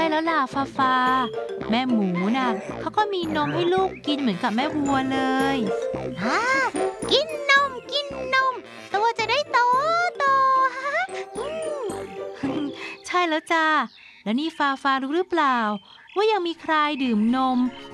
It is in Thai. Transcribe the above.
แล้วล่ะฟาแม่หมูน่ะเขาก็มีนมให้ลูกกินเหมือนกับแม่วัวเลยฮ่ากินนมกินนมตัวจะได้โตโตฮะอืมใช่แล้วจ้าแล้วนี่ฟารู้หรือเปล่าว่ายังมีใครดื่มนม